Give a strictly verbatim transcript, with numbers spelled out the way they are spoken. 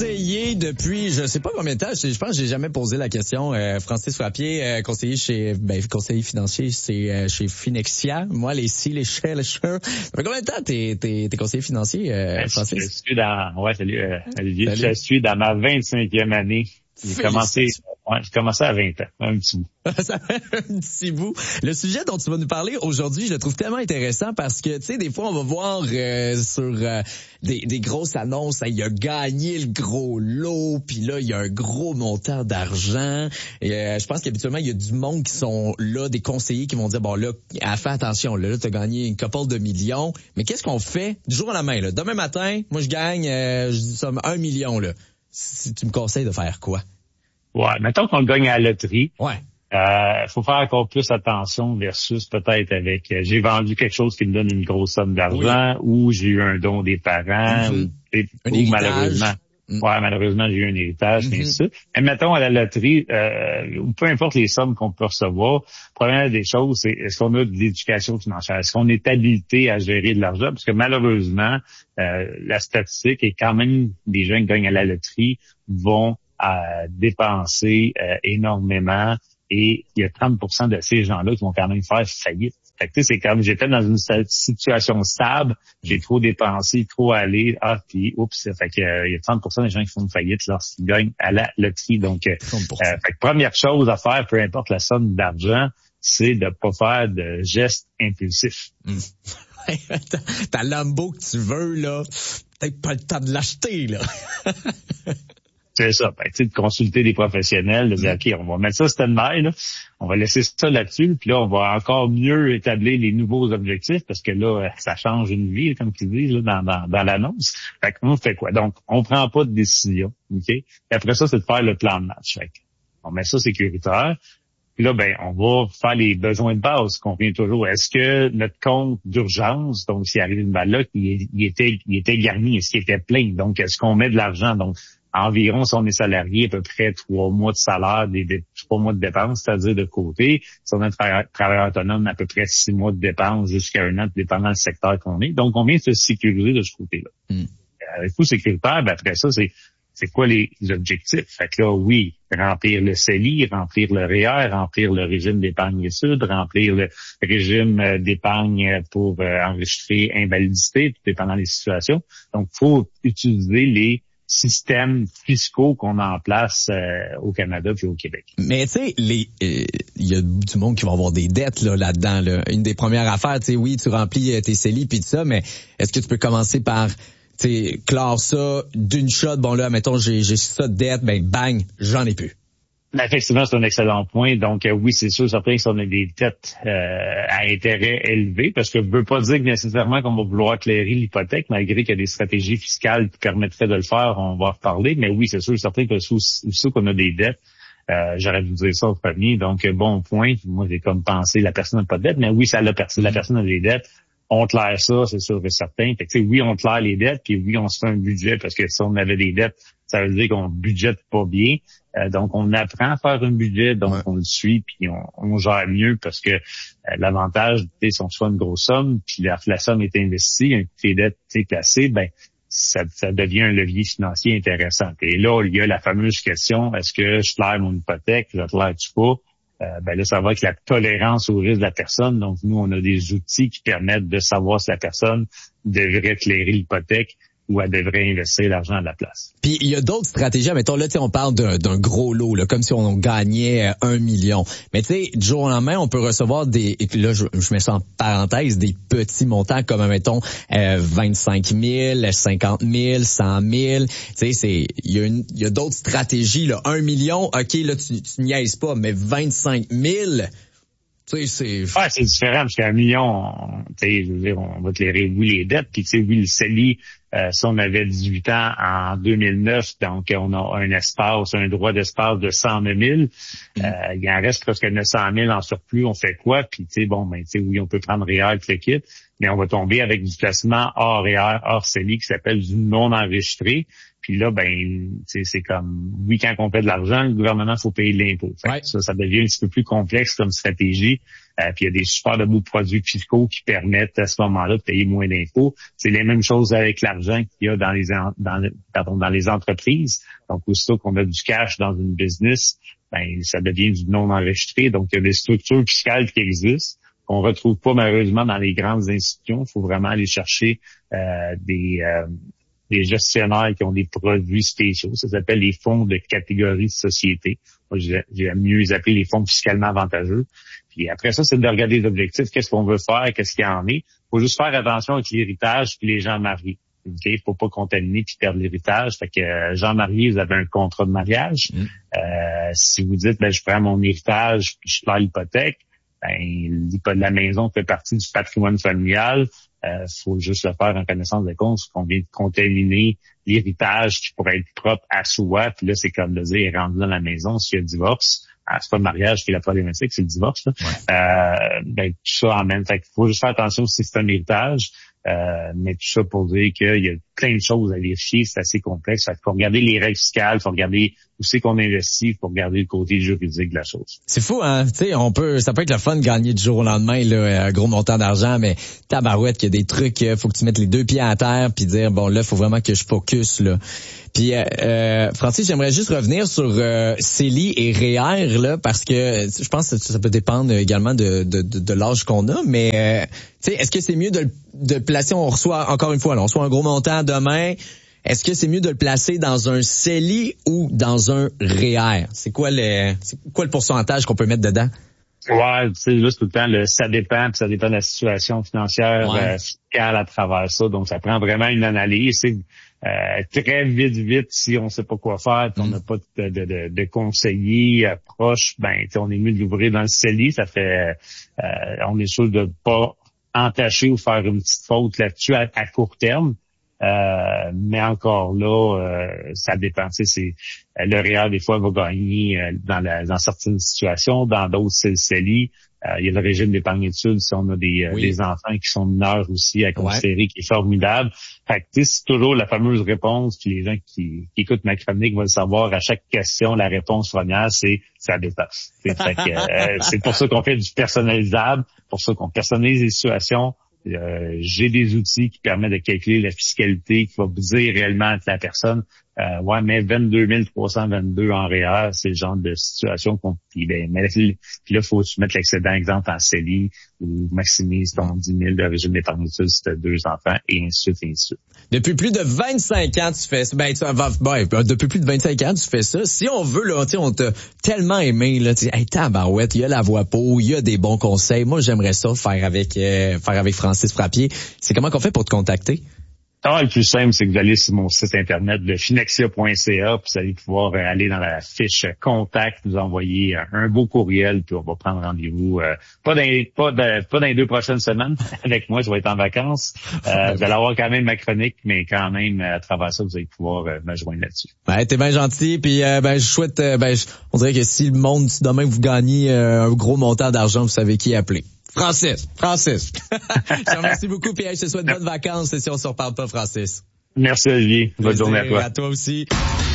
conseiller depuis, je sais pas combien de temps, je, je pense que j'ai jamais posé la question. Euh, Francis Frappier, euh, conseiller chez, ben, conseiller financier, c'est euh, chez Finexia. Moi, les si, les chers, les chers. Ça fait combien de temps t'es, t'es, t'es conseiller financier, euh, Francis? Je suis dans, ouais, salut, euh, Olivier. Salut. Je suis dans ma vingt-cinquième année. J'ai commencé, ouais, j'ai commencé à vingt ans, un petit bout. Ça fait un petit bout. Le sujet dont tu vas nous parler aujourd'hui, je le trouve tellement intéressant parce que, tu sais, des fois, on va voir euh, sur euh, des, des grosses annonces, il a gagné le gros lot, puis là, il y a un gros montant d'argent. Et euh, je pense qu'habituellement, il y a du monde qui sont là, des conseillers qui vont dire, bon, là, fais attention, là, là tu as gagné une couple de millions. Mais qu'est-ce qu'on fait du jour à la main, là? Demain matin, moi, je gagne, euh, je dis ça, un million, là. Si tu me conseilles de faire quoi? Ouais, mettons qu'on le gagne à la loterie. Ouais. Euh, faut faire encore plus attention versus peut-être avec euh, j'ai vendu quelque chose qui me donne une grosse somme d'argent, oui, ou j'ai eu un don des parents, mm-hmm, ou, ou malheureusement. Mm. Ouais, malheureusement, j'ai eu un héritage, mm-hmm, ainsi de suite. Et mettons à la loterie, euh, ou peu importe les sommes qu'on peut recevoir, première des choses, c'est est-ce qu'on a de l'éducation financière? Est-ce qu'on est habilité à gérer de l'argent? Parce que malheureusement, euh, la statistique est quand même des gens qui gagnent à la loterie vont à dépenser euh, énormément, et il y a trente pour cent de ces gens-là qui vont quand même faire faillite. Fait que tu sais, c'est comme j'étais dans une situation stable, j'ai trop dépensé, trop allé, ah puis oups, fait que euh, il y a trente pour cent des gens qui font faillite lorsqu'ils gagnent à la loterie. Donc euh, euh, fait que première chose à faire, peu importe la somme d'argent, c'est de pas faire de gestes impulsifs. Mm. Ta Lambo que tu veux là, peut-être pas le temps de l'acheter là. C'est ça. Ben, tu sais, de consulter des professionnels, de dire, OK, on va mettre ça stand-by, là. On va laisser ça là-dessus, puis là, on va encore mieux établir les nouveaux objectifs, parce que là, ça change une vie, comme tu dis, là, dans, dans, dans l'annonce. Fait qu'on fait quoi? Donc, on prend pas de décision, OK? Et après ça, c'est de faire le plan de match. Fait on met ça sécuritaire. Puis là, ben, on va faire les besoins de base qu'on vient toujours. Est-ce que notre compte d'urgence, donc s'il arrive une balle là, il, il était, il était garni, est-ce qu'il était plein? Donc, est-ce qu'on met de l'argent? Donc, environ, si on est salarié, à peu près trois mois de salaire, des, des trois mois de dépenses, c'est-à-dire de côté. Si on est tra- travailleur autonome, à peu près six mois de dépenses jusqu'à un an, dépendant du secteur qu'on est. Donc, on vient se sécuriser de ce côté-là. Mm. Avec tout sécuritaire, ben après ça, c'est c'est quoi les objectifs? Fait que là, oui, remplir le C E L I, remplir le R E E R, remplir le régime d'épargne sud, remplir le régime d'épargne pour euh, enregistrer invalidité, tout dépendant des situations. Donc, il faut utiliser les systèmes fiscaux qu'on a en place euh, au Canada puis au Québec. Mais tu sais, les il euh, y a du monde qui va avoir des dettes là là-dedans. Là. Une des premières affaires, tu sais, oui, tu remplis tes C E L I puis tout ça, mais est-ce que tu peux commencer par tu sais clore ça d'une shot? Bon là, mettons j'ai j'ai ça de dette, ben bang, j'en ai plus. Ben, effectivement, c'est un excellent point. Donc, euh, oui, c'est sûr, certain que si on a des dettes euh, à intérêt élevé, parce que je veux pas dire que nécessairement qu'on va vouloir clairer l'hypothèque, malgré qu'il y a des stratégies fiscales qui permettraient de le faire, on va en reparler. Mais oui, c'est sûr, certain que aussi qu'on a des dettes, euh, j'aurais dû dire ça au premier. Donc, bon point. Moi, j'ai comme pensé, la personne n'a pas de dette, mais oui, ça la, la personne a des dettes. On claire ça, c'est sûr et certain. Fait que, oui, on claire les dettes, puis oui, on se fait un budget, parce que si on avait des dettes, ça veut dire qu'on budgète pas bien. Euh, donc, on apprend à faire un budget, donc ouais, on le suit, puis on, on gère mieux, parce que euh, l'avantage, tu sais, si on soit une grosse somme, puis la, la somme est investie, un les dettes placées, ben ça, ça devient un levier financier intéressant. Et là, il y a la fameuse question, est-ce que je claire mon hypothèque, je la claire-tu pas? Euh, ben là, ça va avec la tolérance au risque de la personne. Donc, nous, on a des outils qui permettent de savoir si la personne devrait clairer l'hypothèque ou elle devrait investir l'argent à la place. Puis il y a d'autres stratégies. Mettons là, tu sais, on parle d'un, d'un gros lot, là, comme si on gagnait euh, un million. Mais tu sais, du jour au lendemain, on peut recevoir des, et puis là, je, je mets ça en parenthèse, des petits montants comme mettons euh, vingt-cinq mille, cinquante mille, cent mille. Tu sais, c'est, il y a une, il y a d'autres stratégies. Là, un million, ok, là, tu, tu niaises pas, mais vingt-cinq mille. Tu sais, c'est... Ouais, c'est différent, parce qu'un million, tu sais, je veux dire, on va éclairer, oui, les dettes, puis tu sais, oui, le C E L I, euh, si on avait dix-huit ans en deux mille neuf, donc on a un espace, un droit d'espace de cent neuf mille, mm. euh, il en reste presque neuf cent mille en surplus, on fait quoi? Puis tu sais, bon, ben tu sais, oui, on peut prendre réel, le kit, mais on va tomber avec du placement hors R E E R, hors C E L I, qui s'appelle du non enregistré. Puis là, ben, c'est comme, oui, quand on fait de l'argent, le gouvernement, faut payer de l'impôt. Ouais. Ça, ça devient un petit peu plus complexe comme stratégie. Euh, puis il y a des super de beaux produits fiscaux qui permettent à ce moment-là de payer moins d'impôts. C'est les mêmes choses avec l'argent qu'il y a dans les en, dans, pardon, dans les entreprises. Donc, aussitôt qu'on a du cash dans une business, ben, ça devient du non enregistré. Donc, il y a des structures fiscales qui existent, qu'on retrouve pas malheureusement dans les grandes institutions. Il faut vraiment aller chercher euh, des... Euh, des gestionnaires qui ont des produits spéciaux. Ça s'appelle les fonds de catégorie de société. Moi, j'aime mieux les appeler les fonds fiscalement avantageux. Puis après ça, c'est de regarder les objectifs. Qu'est-ce qu'on veut faire? Qu'est-ce qu'il y en est? Faut juste faire attention avec l'héritage puis les gens mariés. Okay? Faut pas contaminer puis perdre l'héritage. Fait que euh, gens mariés, vous avez un contrat de mariage. Mmh. Euh, si vous dites, ben, je prends mon héritage puis je perds l'hypothèque, ben, la maison fait partie du patrimoine familial. Euh, faut juste le faire en connaissance de cause qu'on vient de contaminer l'héritage qui pourrait être propre à soi. Puis là, c'est comme de dire, rendu dans la maison, s'il y a divorce, ah, c'est pas le mariage qui est la problématique, c'est le divorce. Là. Ouais. Euh, ben, tout ça en même temps. Il faut juste faire attention si c'est un héritage. Euh, mais tout ça pour dire qu'il y a plein de choses à vérifier, c'est assez complexe. Il faut regarder les règles fiscales, il faut regarder où c'est qu'on investit, il faut regarder le côté juridique de la chose. C'est fou, hein? Tu sais, on peut, ça peut être le fun de gagner du jour au lendemain, là, un gros montant d'argent, mais tabarouette, qu'il y a des trucs, faut que tu mettes les deux pieds à terre puis dire, bon, là, faut vraiment que je focus, là. Puis, euh, Francis, j'aimerais juste revenir sur euh, C E L I et R E E R, là, parce que je pense que ça peut dépendre également de, de, de, de l'âge qu'on a, mais euh, tu sais, est-ce que c'est mieux de, de placer, on reçoit, encore une fois, là, on reçoit un gros montant demain, est-ce que c'est mieux de le placer dans un C E L I ou dans un R E E R? C'est quoi le, c'est quoi le pourcentage qu'on peut mettre dedans? Ouais, tu sais, juste tout le temps, le, ça dépend, puis ça dépend de la situation financière, ouais. euh, fiscale à travers ça. Donc, ça prend vraiment une analyse. C'est euh, très vite, vite, si on sait pas quoi faire, puis on n'a pas de, de, de, de conseiller euh, proche, ben, on est mieux de l'ouvrir dans le C E L I. Ça fait, euh, on est sûr de pas entacher ou faire une petite faute là-dessus à, à court terme. Euh, mais encore là, euh, ça dépend. Tu sais, c'est le R E E R des fois va gagner euh, dans, la, dans certaines situations, dans d'autres c'est le C E L I. Euh, il y a le régime d'épargne études si on a des, oui. euh, des enfants qui sont mineurs aussi à considérer, ouais. qui est formidable. Fait que tu sais, c'est toujours la fameuse réponse. Puis les gens qui, qui écoutent ma chronique vont le savoir. À chaque question, la réponse première, c'est ça dépend. C'est, fait que, euh, c'est pour ça qu'on fait du personnalisable, pour ça qu'on personnalise les situations. Euh, j'ai des outils qui permettent de calculer la fiscalité, qui va vous dire réellement entre la personne, euh, ouais, mais vingt-deux mille trois cent vingt-deux en R E E R, c'est le genre de situation qu'on, puis ben, mais, puis là, il faut mettre l'excédent, exemple, en C E L I, ou maximise ton dix mille de régime d'épargne études si tu as deux enfants, et ainsi de suite, et ainsi de suite. Depuis plus de vingt-cinq ans, tu fais ça. Ben, tu, ben, depuis plus de vingt-cinq ans, tu fais ça. Si on veut, là, tu sais, on t'a tellement aimé, là, tu dis, hey, tabarouette, il y a la voix pour, il y a des bons conseils. Moi, j'aimerais ça faire avec, euh, faire avec Francis Frappier. C'est comment qu'on fait pour te contacter? Ah, le plus simple, c'est que vous allez sur mon site internet de finexia point c a, puis vous allez pouvoir aller dans la fiche contact, nous envoyer un beau courriel, puis on va prendre rendez-vous. Euh, pas dans pas de, pas dans les deux prochaines semaines avec moi, je vais être en vacances. Euh, vous allez avoir quand même ma chronique, mais quand même à travers ça, vous allez pouvoir euh, me joindre là-dessus. Ben, t'es bien gentil, puis euh, ben je souhaite, euh, ben je, on dirait que si le monde, si demain vous gagnez euh, un gros montant d'argent, vous savez qui appeler. Francis, Francis. Je te remercie beaucoup, puis je te souhaite bonnes vacances et si on se reparle pas, Francis. Merci Olivier. Bonne journée à toi. À toi aussi.